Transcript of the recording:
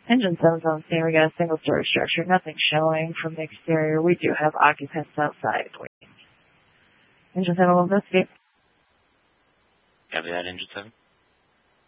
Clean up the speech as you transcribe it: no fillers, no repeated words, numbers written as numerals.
Engine 7's on scene. We got a single-story structure. Nothing showing from the exterior. We do have occupants outside. Engine 7 will investigate. Copy that, Engine 7.